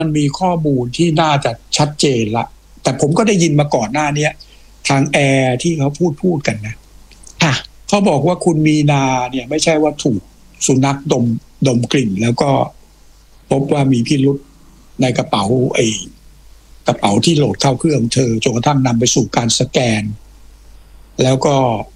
มันมีข้อมูลที่น่าจะชัดเจนละแต่ผมก็ได้ยินมาก่อนหน้านี้ทางแอร์ที่เขาพูดกันนะค่ะเขาบอกว่าคุณมีนาเนี่ยไม่ใช่ว่าถูกสุนัขดมกลิ่นแล้วก็พบว่ามีพิรุธในกระเป๋ากระเป๋าที่โหลดเข้าเครื่องเธอจนกระทั่งนำไปสู่การสแกนแล้วก็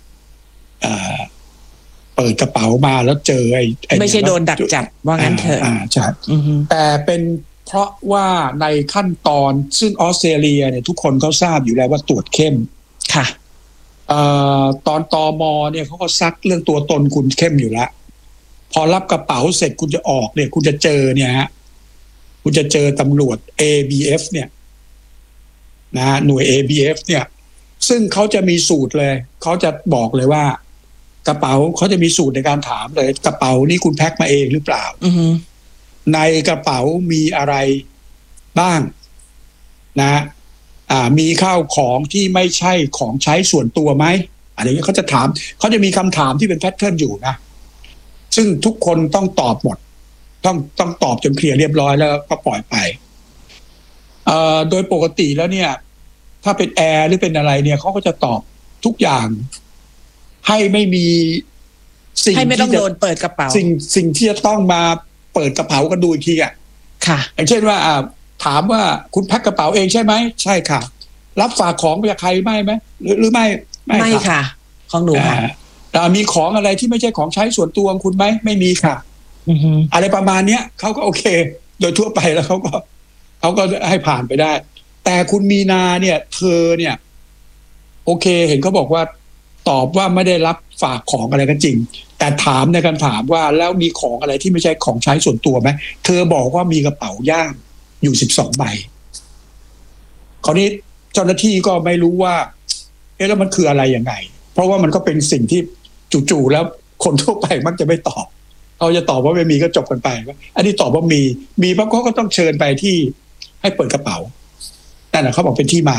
เปิดกระเป๋ามาแล้วเจอไม่ใช่โดนดักจับว่างั้นเถอะใช่แต่เป็นเพราะว่าในขั้นตอนซึ่งออสเตรเลียเนี่ยทุกคนเขาทราบอยู่แล้วว่าตรวจเข้มค่ะตอนตมเนี่ยเขาก็ซักเรื่องตัวตนคุณเข้มอยู่แล้วพอรับกระเป๋าเสร็จคุณจะออกเนี่ยคุณจะเจอเนี่ยฮะคุณจะเจอตำรวจ ABF เนี่ยนะหน่วย ABF เนี่ยซึ่งเขาจะมีสูตรเลยเขาจะบอกเลยว่ากระเป๋าเขาจะมีสูตรในการถามเลยกระเป๋านี้คุณแพ็คมาเองหรือเปล่าในกระเป๋ามีอะไรบ้างนะมีข้าวของที่ไม่ใช่ของใช้ส่วนตัวไหมอะไรเงี้ยเขาจะถามเขาจะมีคำถามที่เป็นแพทเทิร์นอยู่นะซึ่งทุกคนต้องตอบหมดต้องตอบจนเคลียร์เรียบร้อยแล้วก็ปล่อยไปโดยปกติแล้วเนี่ยถ้าเป็นแอร์หรือเป็นอะไรเนี่ยเขาก็จะตอบทุกอย่างให้ไม่มีสิ่งให้ไม่ต้องโดนเปิดกระเป๋าสิ่งที่จะต้องมาเปิดกระเป๋ากันดูอีกทีอ่ะค่ะอย่างเช่นว่าถามว่าคุณแพ็คกระเป๋าเองใช่ไหมใช่ค่ะรับฝากของไปจากใครไม่ไหมหรือไม่ค่ะของหนูค่ะมีของอะไรที่ไม่ใช่ของใช้ส่วนตัวของคุณไหมไม่มีค่ะอะไรประมาณเนี้ยเขาก็โอเคโดยทั่วไปแล้วเขาก็ให้ผ่านไปได้แต่คุณมีนาเนี่ยเธอเนี่ยโอเคเห็นเขาบอกว่าตอบว่าไม่ได้รับฝากของอะไรกันจริงแต่ถามในการถามว่าแล้วมีของอะไรที่ไม่ใช่ของใช้ส่วนตัวไหมเธอบอกว่ามีกระเป๋าย่ามอยู่12 ใบคราวนี้เจ้าหน้าที่ก็ไม่รู้ว่าแล้วมันคืออะไรยังไงเพราะว่ามันก็เป็นสิ่งที่จู่ๆแล้วคนทั่วไปมักจะไม่ตอบเขาจะตอบว่าไม่มีก็จบกันไปอันนี้ตอบว่ามีปั๊บเขาก็ต้องเชิญไปที่ให้เปิดกระเป๋านั่นแหละเขาบอกเป็นที่มา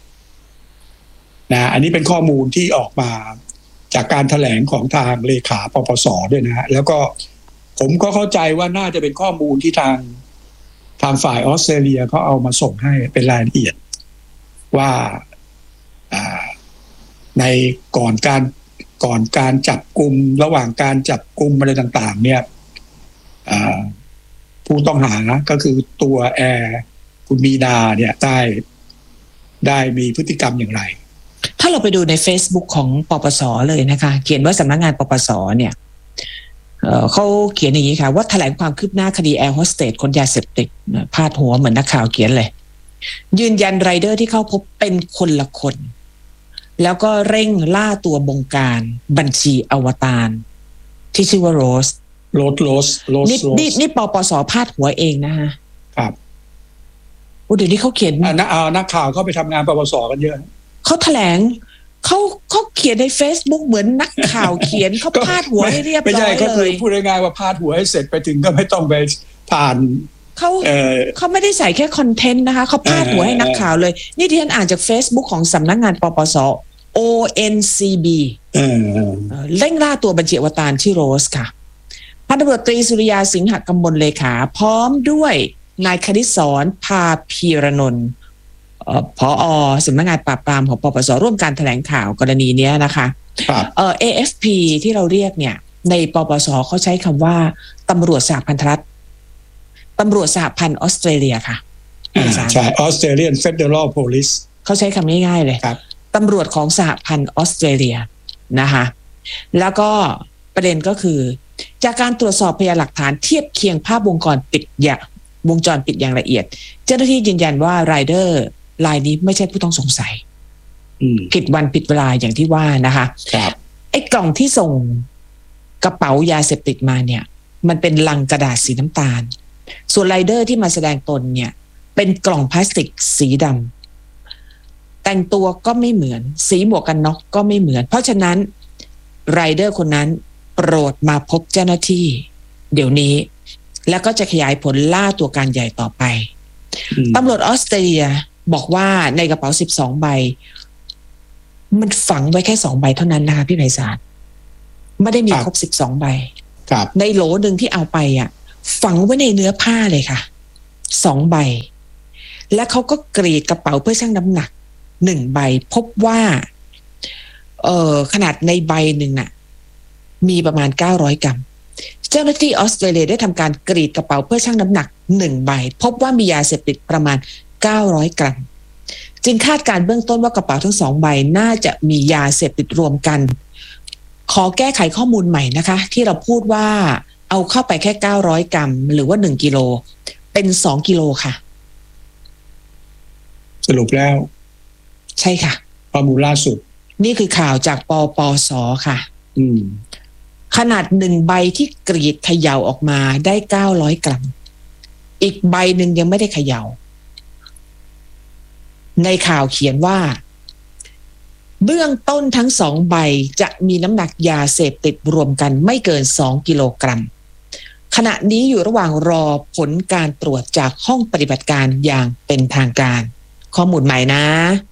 นะอันนี้เป็นข้อมูลที่ออกมาจากการแถลงของทางเลขาปปส.ด้วยนะฮะแล้วก็ผมก็เข้าใจว่าน่าจะเป็นข้อมูลที่ทางฝ่ายออสเตรเลียเขาเอามาส่งให้เป็นรายละเอียดว่าในก่อนการจับกุมระหว่างการจับกุมอะไรต่างๆเนี่ยผู้ต้องหาก็คือตัวแอร์คุณมีนาเนี่ยได้มีพฤติกรรมอย่างไรถ้าเราไปดูใน Facebook ของปปส.เลยนะคะเขียนว่าสำนักงานปปส.เนี่ยเขาเขียนอย่างนี้ค่ะว่าแถลงความคืบหน้าคดีแอร์โฮสเตสขนยาเสพติดพาดหัวเหมือนนักข่าวเขียนเลยยืนยันไรเดอร์ที่เข้าพบเป็นคนละคนแล้วก็เร่งล่าตัวบงการบัญชีอวตารที่ชื่อว่าโรสนี่ปปส.พาดหัวเองนะฮะครับเดี๋ยวนี้เขาเขียนนักข่าวเขาไปทำงานปปส.กันเยอะเขาแถลงเขาเขียนใน Facebook เหมือนนักข่าวเขียนเขาพาดหัวให้เรียบร้อยเลยไม่ใช่ก็คือพูดง่ายๆว่าพาดหัวให้เสร็จไปถึงก็ไม่ต้องไปผ่านเขาไม่ได้ใส่แค่คอนเทนต์นะคะเขาพาดหัวให้นักข่าวเลยนี่ที่ฉันอ่านจาก Facebook ของสำนักงานปปส. ONCB เร่งล่าตัวบัญชีอวตารชื่อโรสค่ะพันตำรวจตรีสุริยาสิงหกมลเลขาพร้อมด้วยนายคณิตศรภาพีรนนท์ผอ.สำนักงานปราบปรามของปปส.ร่วมการแถลงข่าวกรณีนี้นะคะAFP ที่เราเรียกเนี่ยในปปส.เขาใช้คำว่าตำรวจสหพันธรัฐตำรวจสหพันธ์ออสเตรเลียค่ะใช่ Australian Federal Police เขาใช้คำง่ายๆเลยตำรวจของสหพันธ์ออสเตรเลียนะคะแล้วก็ประเด็นก็คือจากการตรวจสอบพยานหลักฐานเทียบเคียงภาพวงจรปิดอย่างละเอียดเจ้าหน้าที่ยืนยันว่าไรเดอร์รายนี้ไม่ใช่ผู้ต้องสงสัยผิดวันผิดเวลาอย่างที่ว่านะคะไอ้กล่องที่ส่งกระเป๋ายาเสพติดมาเนี่ยมันเป็นลังกระดาษสีน้ำตาลส่วนไรเดอร์ที่มาแสดงตนเนี่ยเป็นกล่องพลาสติกสีดำแต่งตัวก็ไม่เหมือนสีหมวกกันน็อกก็ไม่เหมือนเพราะฉะนั้นไรเดอร์คนนั้นโปรดมาพบเจ้าหน้าที่เดี๋ยวนี้แล้วก็จะขยายผลล่าตัวการใหญ่ต่อไปตำรวจออสเตรเลียบอกว่าในกระเป๋า12 ใบมันฝังไว้แค่2 ใบเท่านั้นนะคะพี่ไพศาลไม่ได้มีครบ12 ใบในโหลนึงที่เอาไปฝังไว้ในเนื้อผ้าเลยค่ะ 2 ใบและเขาก็กรีดกระเป๋าเพื่อชั่งน้ำหนัก1 ใบพบว่าขนาดในใบหนึ่งน่ะมีประมาณ900 กรัมเจ้าหน้าที่ออสเตรเลียได้ทำการกรีดกระเป๋าเพื่อชั่งน้ำหนัก1 ใบพบว่ามียาเสพติดประมาณ900 กรัมจึงคาดการเบื้องต้นว่ากระเป๋าทั้ง2 ใบน่าจะมียาเสพติดรวมกันขอแก้ไขข้อมูลใหม่นะคะที่เราพูดว่าเอาเข้าไปแค่900 กรัมหรือว่า1 กิโลเป็น2 กิโลค่ะสรุปแล้วใช่ค่ะข้อมูลล่าสุดนี่คือข่าวจากปปส.ค่ะขนาด1 ใบที่กรีดเขย่าออกมาได้900 กรัมอีกใบหนึ่งยังไม่ได้เขย่าในข่าวเขียนว่าเบื้องต้นทั้ง2 ใบจะมีน้ำหนักยาเสพติดรวมกันไม่เกิน2 กิโลกรัมขณะนี้อยู่ระหว่างรอผลการตรวจจากห้องปฏิบัติการอย่างเป็นทางการข้อมูลใหม่นะ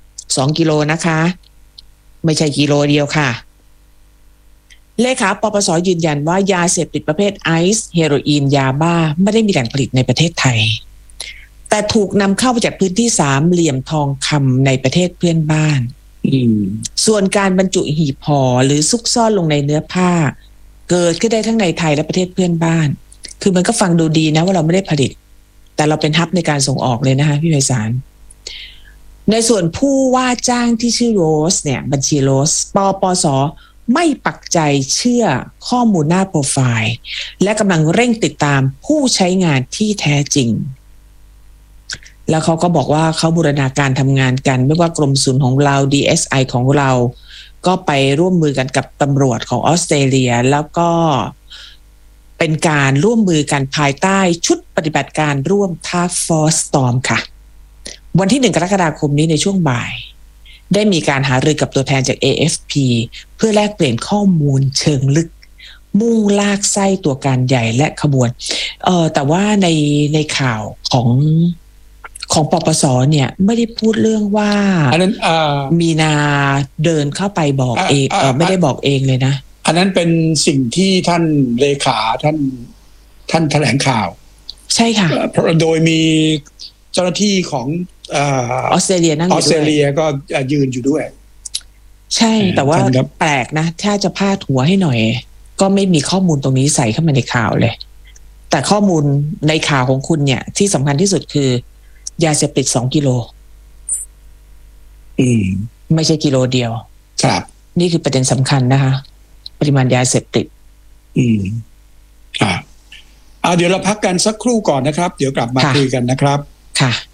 2 กิโลนะคะไม่ใช่กิโลเดียวค่ะเลขาปปส.ยืนยันว่ายาเสพติดประเภทไอซ์เฮโรอีนยาบ้าไม่ได้มีแหล่งผลิตในประเทศไทยแต่ถูกนำเข้ามาจากพื้นที่3 เหลี่ยมทองคำในประเทศเพื่อนบ้านส่วนการบรรจุหีบห่อหรือซุกซ่อนลงในเนื้อผ้าเกิดขึ้นได้ทั้งในไทยและประเทศเพื่อนบ้านคือมันก็ฟังดูดีนะว่าเราไม่ได้ผลิตแต่เราเป็นฮับในการส่งออกเลยนะคะพี่ไพศาลในส่วนผู้ว่าจ้างที่ชื่อโรสเนี่ยบัญชีโรสปปส.ไม่ปักใจเชื่อข้อมูลหน้าโปรไฟล์และกำลังเร่งติดตามผู้ใช้งานที่แท้จริงแล้วเขาก็บอกว่าเขาบูรณาการทำงานกันไม่ว่ากรมศุลของเรา DSI ของเราก็ไปร่วมมือกันกับตำรวจของออสเตรเลียแล้วก็เป็นการร่วมมือกันภายใต้ชุดปฏิบัติการร่วม Task Force Storm ค่ะวันที่1 กรกฎาคมนี้ในช่วงบ่ายได้มีการหารือกับตัวแทนจาก AFP เพื่อแลกเปลี่ยนข้อมูลเชิงลึกมุ่งลากไส้ตัวการใหญ่และขบวนแต่ว่าในข่าวของปปส.เนี่ยไม่ได้พูดเรื่องว่ามีนาเดินเข้าไปบอกเองไม่ได้บอกเองเลยนะอันนั้นเป็นสิ่งที่ท่านเลขาท่านแถลงข่าวใช่ค่ะโดยมีเจ้าหน้าที่ของออสเตรเลียนั่งอยู่ด้วยออสเตรเลียก็ยืนอยู่ด้วยใช่แต่ว่าแปลกนะถ้าจะพาดหัวให้หน่อยก็ไม่มีข้อมูลตรงนี้ใส่เข้ามาในข่าวเลยแต่ข้อมูลในข่าวของคุณเนี่ยที่สำคัญที่สุดคือยาเสพติด2 กิโลไม่ใช่กิโลเดียวครับนี่คือประเด็นสำคัญนะคะปริมาณยาเสพติดครับเดี๋ยวเราพักกันสักครู่ก่อนนะครับเดี๋ยวกลับมาคุยกันนะครับค่ะ